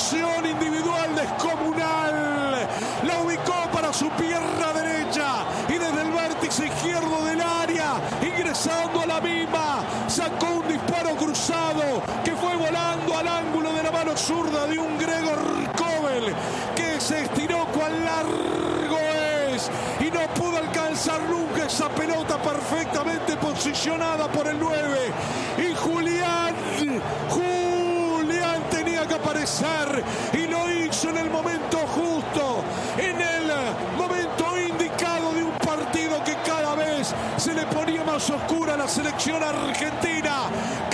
actuación individual descomunal. La ubicó para su pierna derecha y desde el vértice izquierdo del área, ingresando a la misma, sacó un disparo cruzado que fue volando al ángulo de la mano zurda de un Gregor Kobel, que se estiró cuán largo es y no pudo alcanzar nunca esa pelota perfectamente posicionada por el 9. Y Julián tenía que aparecer y lo hizo en el momento justo, en el momento indicado de un partido que cada vez se le ponía más oscura a la selección argentina.